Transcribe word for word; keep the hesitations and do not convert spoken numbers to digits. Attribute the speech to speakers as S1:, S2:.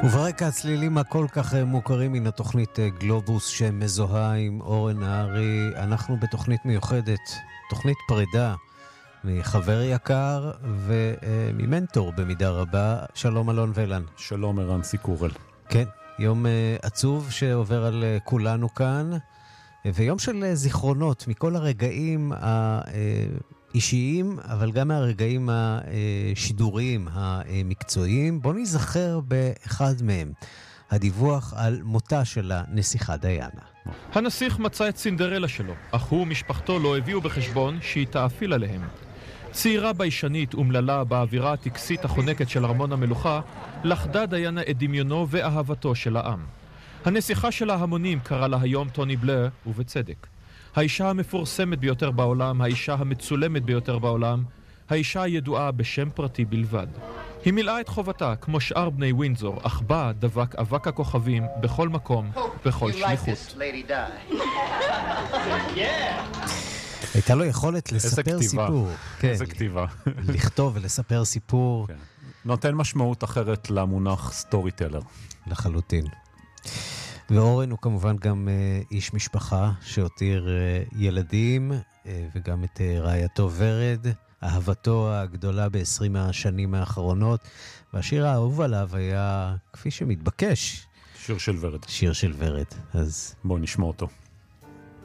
S1: וברקע הצלילים הכל כך מוכרים מן התוכנית גלובוס שמזוהה עם אורן נהרי. אנחנו בתוכנית מיוחדת, תוכנית פרידה מחבר יקר וממנטור במידה רבה. שלום אלון ולן.
S2: שלום ערן סיקורל.
S1: כן, יום עצוב שעובר על כולנו כאן, ויום של זיכרונות מכל הרגעים האישיים, אבל גם מהרגעים השידוריים המקצועיים. בוא נזכר באחד מהם, הדיווח על מותה של הנסיכה דיאנה.
S3: הנסיך מצא את סינדרלה שלו, אך הוא ומשפחתו לא הביאו בחשבון שהיא תאפיל עליהם. צעירה ביישנית ומללה באווירה הטקסית החונקת של ארמון המלוכה, לחדה דיאנה את דמיונו ואהבתו של העם. הנסיכה של ההמונים קרא לה היום טוני בלר, ובצדק. האישה המפורסמת ביותר בעולם, האישה המצולמת ביותר בעולם, האישה הידועה בשם פרטי בלבד. היא מילאה את חובתה כמו שאר בני ווינזור, אך בה דבק אבק הכוכבים בכל מקום, בכל שליחות.
S1: הייתה לו יכולת לספר סיפור.
S2: איזה כתיבה.
S1: לכתוב ולספר סיפור.
S2: נותן משמעות אחרת למונח סטורי טלר.
S1: לחלוטין. ואורן הוא כמובן גם איש משפחה שהותיר ילדים, וגם את רעייתו ורד, אהבתו הגדולה ב-עשרים השנים האחרונות, והשיר האהוב עליו היה כפי שמתבקש.
S2: שיר של ורד.
S1: שיר של ורד. אז
S2: בואו נשמע אותו.